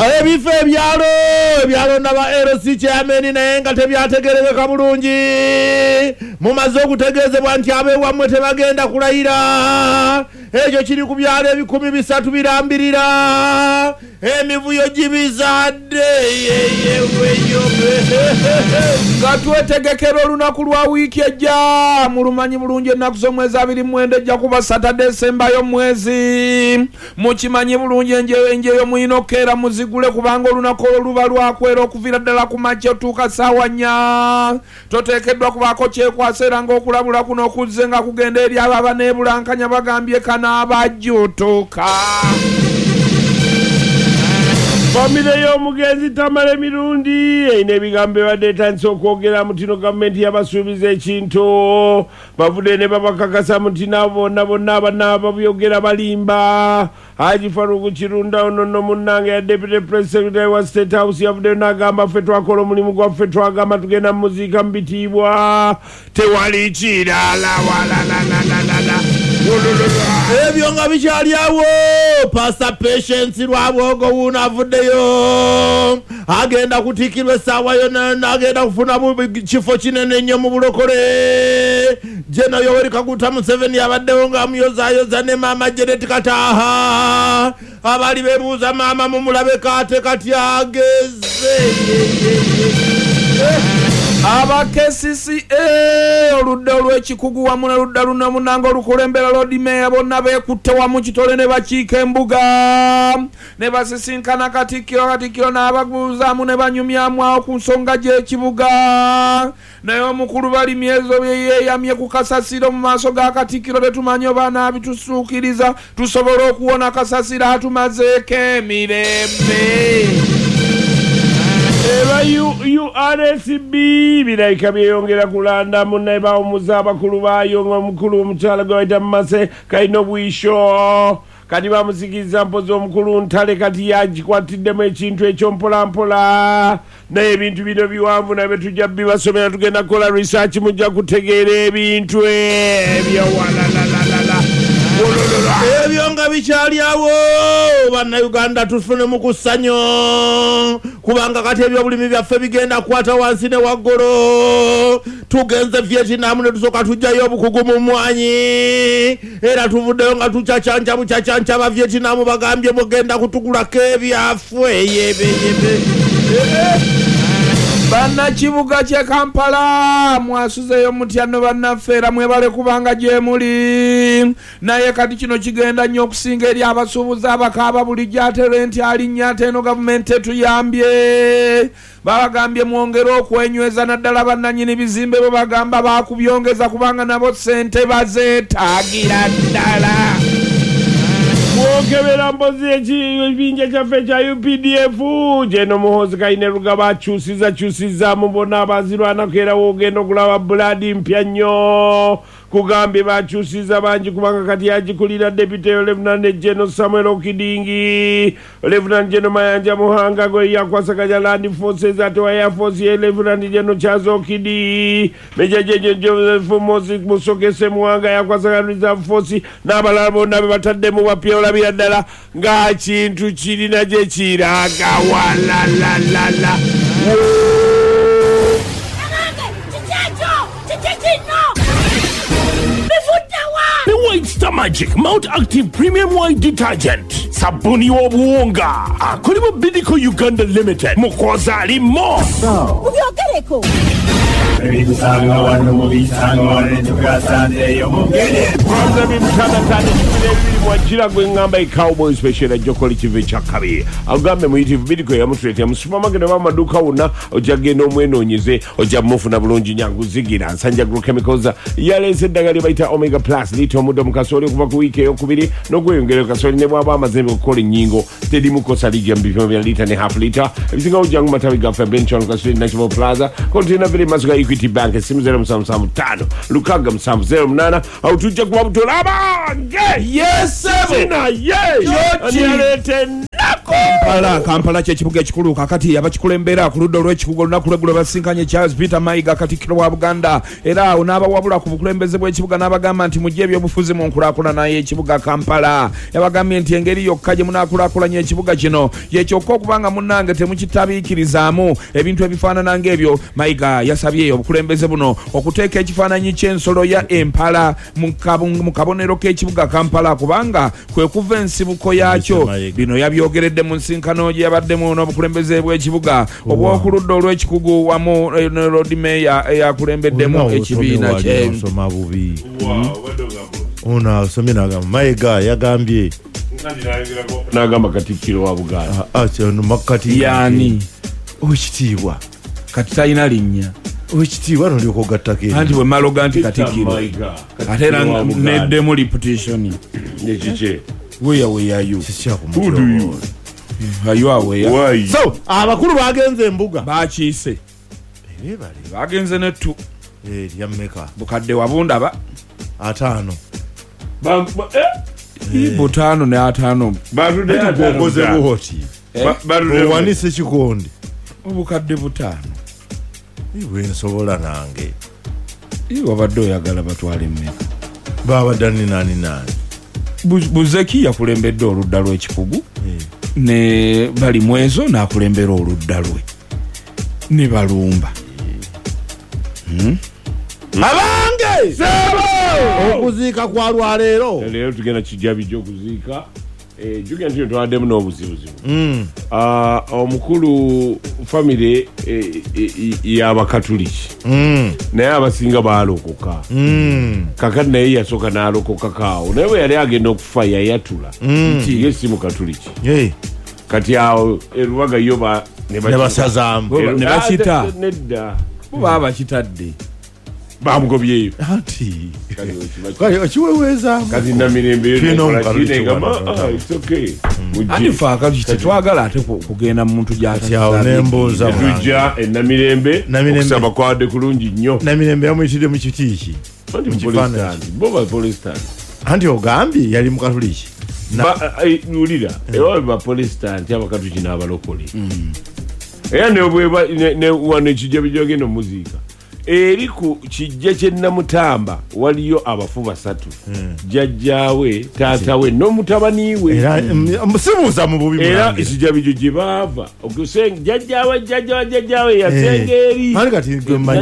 Ebifo ebyalo naba LC chairman naye nga tebyategerekeka bulungi mumaze okutegeezebwa nti abeewamwe tebagenda kulayira ekyo kiri ku byalo 13 birambirira emivuyo gibizadde nga twetegekera olunaku lwa wiiki ejja mu lumanyi bulungi ennaku z'omwezi 29 ejja kuba Saturday December y'omwezi mukimanyi bulungi enjeyo muyina okukeera muzigule kubanga olunaku oluba lwakwera okuviira ddala ku makya otuuka ssaawa 4 toteekeddwa kubaako kyekwasa era ng'okulabula kuno okuzze nga kugenda eri abo abaneebulankanya bagambye kanaabajjuutuka Famile y'omugenzi Tamale Mirundi eyina ebigambo ebadde etandise okwogera mu tino gavumenti yabasuubiza ekintu bavudde ne babakakasa mu tina bonna abanaababyogera balimba Haji Faruku Kirunda ono munnange ya Deputy Press Secretary wa State House yavuddeyo n'agamba ffe twakola omulimu gwaffe twagamba tugenda mu muziika mu bitiibwa tewali kirala walalalala ebyo nga bikyali awo Pastor Patience Lwabwogo wuno avuddeyo agenda kutikirwa essaawa yonna n'agenda kufuna kifo kinene nnyo mu bulokole General Yoweri Kaguta Museveni abaddewo nga amuyozaayoza ne Maama Janet Kataha abali beebuuza maama mumulabe kate kati ageze KCCA oludda olw'ekikugu wamu n'oludda luno Munango olukulembera Lord Mayor bonna beekutte wamu kitole ne bakiika embuga ne basisinkana Katikkiro n'abaguuzaamu ne banyumyamu awo ku nsonga gy'ekibuga naye omukulu balimyezo bye yeeyamye ku kasasiro mu maaso ga Katikkiro tetumanyi oba naabitusuukiriza tusobole okuwona kasasiro atumazeeko emirembe URSB birayika byeyongera kulanda munnaye bawumuza abakulu baayo ng'omukulu omukyala gwe bayita Mase kalina obwisho kati bamusikiriza mpozi omukulu Ntale kati yagikwatiddemu ekintu ekyompolampola naye ebintu bino biwanvu nabe tujja bibasomera tugenda kukola research mujja kutegeera ebintu ebyo walalalala ebyo nga bikyali awo bannayuganda tufune mu kusanyo kubanga kati ebyobulimi byaffe bigenda kukwata wansi ne waggolo tugenze Vietnam ne tusooka tujjayo obukugu mu mwanyi era tuvuddeyo nga tucacanja ba Vietnam bagambye mugenda kutugulako ebyaffe yebeyebe Banna kibuga kye Kampala mwasuzeyo mutyano bannaffe era mwebale kubanga gye muli naye kati kino kigenda nnyo okusinga eri abasuubuzi abakaaba bulijjo atere nti alinnya ate eno gavumenti etuyambye babagambye mwongere okwenyweza naddala bannannyini bizimbe bo bagamba baakubyongeza kubanga nabo ssente bazeetaagira ddala Mwokebera mbozi ekibinja kyaffe kya UPDF jeno muhozi kaine Rugaba akyusiza mubona abazirwanako era wogenda okulaba buladi mpya nnyo kugambye bakyusiza bangi kubanga kati yagikulira Deputy Lieutenant General Samuel Okidingi Lieutenant General Mayanja Muhanga gwe yakwasaganya Land Forces ate wa Air Force ye Lieutenant General Charles Okidi Major General Joseph Moses Musokese Muhanga yakwasaganya Reserve Force n'abalala bonna be bataddemu bapya olabira ddala nga kintu kirina gye kiraga walalalala White Star Magic Mount Active Premium White Detergent Sabuni w'obuwunga akolebwa Bidco Uganda Limited mukoza alimo ubyogereko ebisanga wano mu bisanga wano tugasanzeyo mugere kwanza bimutana mwajira gwe ngamba Cowboy Special ajokoli kive chakabi agambe muyitivu Bidco yamutuletea mu supermarket wa maduka una ojagenda omwenoonyeze ojamufuna bulungi nyangu zigira Nsanja Agrochemicals yalese eddagala bayita Omega Plus lito omudo mukasoli okuva ku wiiki eyokubiri n'okweyongera kasoli ne bwaba amazembe okukola ennyingo teri mukosa liga mu bipimo bya lita ne half liter ebisingawo jangu matabi gaffe Benchon kasoli National Plaza kontina vile masuka Equity Bank simu 0775 Lukaga 708 au tujja kuba butola abange yes sina ye yochi alete nako Kampala kyekibuga ekikulu kakati abakikulembera ku ludda olw'ekikugu olunaku lw'eggulo basinkanye Charles Peter Mayiga Katikkiro wa Buganda era awo n'abawabula ku bukulembeze bw'ekibuga n'abagamba nti mujje ebyobufuzi mu nkulaakulana y'ekibuga Kampala yabagambye nti engeri yokka gye munaakulaakulanya ekibuga kino yekyokka okubanga munnange temukitabiikirizaamu ebintu ebifaanana ng'ebyo. Mayiga yasabye obukulembeze buno okuteeka ekifaananyi ky'ensolo ya empala mu kabonero k'ekibuga Kampala kubanga kwe kuva ensibuko yaakyo. Bino yabyogeredde mu nsinkano gye yabaddemu n'obukulembeze bw'ekibuga obw'okuludda olw'ekikugu wamu ne Lord Mayor eyakulembeddemu ekibiina kye. Ono asomye n'agamba Mayiga yagambye n'agamba Katikkiro wa Buganda. Yani Oweekitiibwa kati talina linnya. Oweekitiibwa n'olyoka ogattako anti bwe maloga nti Katikkiro ate era neddemu reputation nekike weya you kikyakumutyo. Are you aware? So abakulu bagenze embuga bakiise bagenze nettu lya mmeka bukadde wabundaba 5 butaano ne 5 okoze buhoti owanise kikonde obukadde 5 iwe nsobola nange wabadde oyagala batwale mmeka babadde nani Buzeki yakulembedde oludda lw'ekikugu ne bali mwezo n'akulembera oludda lwe ne balumba abange okuziika kwa lwaleero leero tugenda kijja bijja okuziika jugenda nti twaddemu n'obuzibuzibu omukulu famire y'abakatuliki naye abasinga baalokoka kakati naye yasooka n'alokoka kaawo naye bwe yali agenda okufa yayatula nti ye si mukatuliki kati awo erubaga yo ne basazaamu ne bakita nedda bo baba bakitadde bamugobyeyo anti okiweweezaamu kati namirembe andi fe akati tetwagala ate kugenda mu muntu gyatyawo nembuuza tujja enamirembe okusaba kwadde kulungi nnyo. namirembe yamuyitidde mu kitiiki bo bapolisitanti anti ogambye yali mukatuliki ulira ewabe bapolisitanti abakatuliki n'abalokole era wano ekijja bijja ogenda omuziika eri ku kijja kye Namutamba waliyo abafu 3 jjajjaawe taatawe n'omutabaniwe sibuuza mu bubi era ekijja bijjo gye baava jjajjaawe yasenga eri kati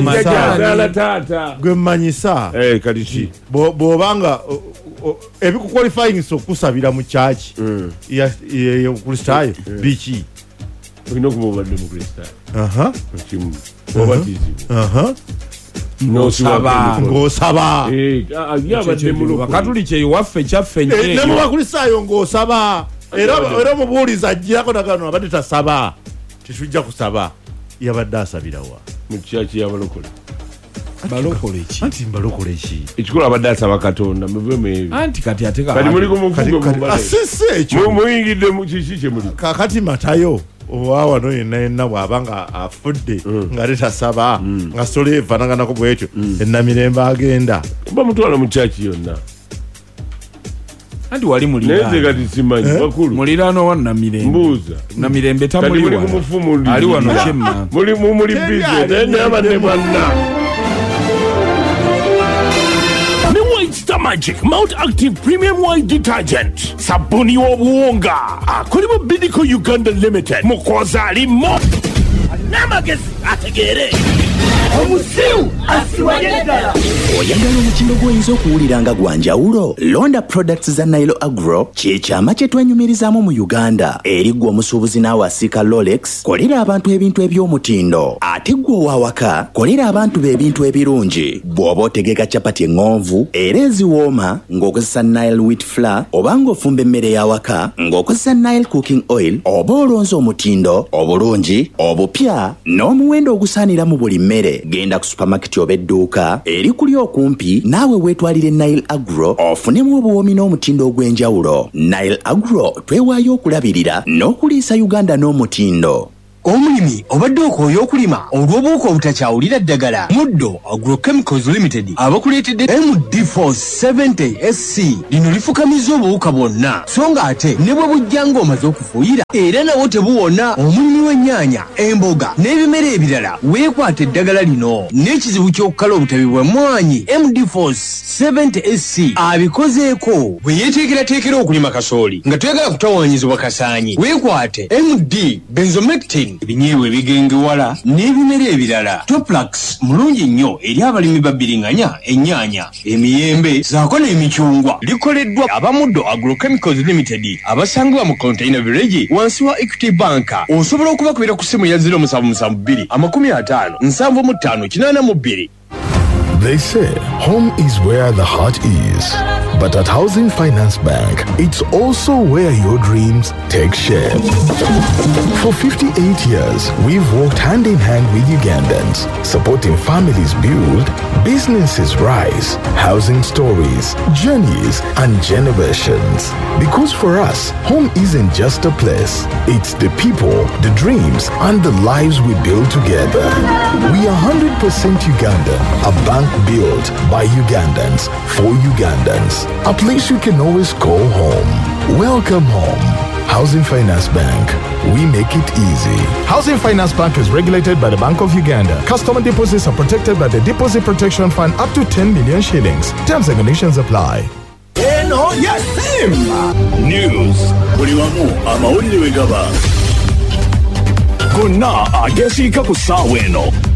gwe mmanyisa kati ki bw'obanga ebikukwalifying okusabira mu kyaki kristaayo biki olina okuba obadde mu kristaayo kimu obatizibwa ng'osaba bakatuliki ewaffe kyaffe ne mu bakristaayo ng'osaba era omubuuliza ajjirako nagano abadde tasaba tetujja kusaba yabadde asabirawa mu kyaki y'abalokole balokole ki anti mbalokole ki ekikulu abadde asaba Katonda muvemu anti kati ate kati muli ku mufugo asise ekyo muyingidde mu kiki kye muli kakati Matayo owawano yenna bw'abanga afudde nga tetasaba nga solo efaanaganako bwetyo enamirembe agenda oba mutwala mu kyaki yonna anti wali neze kati simanyi bakulu muliraano wa Namirembe mbuuza Namirembe tamuli muli ku mufumu ali wano kyemma muli bize naye abadde mwanna Magic Mount Active Premium White Detergent sabuni w'obuwunga akolebwa Bidco Uganda Limited mukoza alimo namagezi ategeere omusiru asiwanye ddala. Oyagala omutindo gw'oyinza okuwulira nga gwa njawulo? Londa Products za Nile Agro kyekyama kye twenyumirizaamu mu Uganda. Eri ggwe omusuubuzi naawe asiika Rolex, kolera abantu ebintu eby'omutindo. Ate ggwe owawaka, kolera abantu b'ebintu ebirungi. Bw'oba otegeka capati eŋŋonvu era eziwooma ng'okozesa Nile wheat flour oba ng'ofumba emmere y'awaka ng'okozesa Nile cooking oil, oba olonze omutindo obulungi obupya n'omuwendo ogusaanira mu buli mmere, genda ku supermarket oba edduuka eri kuli okumpi naawe weetwalire Nile Agro ofunemu obuwoomi n'omutindo ogw'enjawulo. Nile Agro twewaayo okulabirira n'okuliisa Uganda n'omutindo. omulimi obadde okooya okulima olw'obuwuka obutakyawulira ddagala. Muddo Agrochemicals Limited abakuleetedde MD4 70 SC. Lino lifukamiza obuwuka bwonna so nga ate ne bwe bujja ng'omaze okufuuyira era nawo tebuwona. Omulimi w'ennyaanya, emboga n'ebimera ebirala weekwata eddagala lino n'ekizibu ky'okukala obutabi bw'emmwanyi. MD4 70 SC abikozeeko bwe yeeteekerateekera okulima kasooli nga toyagala kutawaanyizibwa kasaanyi. Weekwate MD Benzomectin, ebinyeebwa ebigengewala n'ebimera ebirala. Toplax mulungi nnyo eri abalimi babbiringanya ennyaanya, emiyembe zaako n'emicungwa. Likoleddwa Abamuddo Agrochemicals Limited abasangibwa mu Container Village wansi wa Equity Bank. Osobola okubakubira ku ssimu ya 0772 55 75 82. They say home is where the heart is. But at Housing Finance Bank, it's also where your dreams take shape. For 58 years, we've worked hand in hand with Ugandans, supporting families build, businesses rise, housing stories, journeys, and generations. Because for us, home isn't just a place. It's the people, the dreams, and the lives we build together. We are 100% Ugandan, a bank built by Ugandans, for Ugandans. A place you can always call home. Welcome home. Housing Finance Bank. We make it easy. Housing Finance Bank is regulated by the Bank of Uganda. Customer deposits are protected by the Deposit Protection Fund up to 10 million shillings. Terms and conditions apply. News. Buliwamu amawulire wegaba. Gonna agesiika ku ssaawa eno.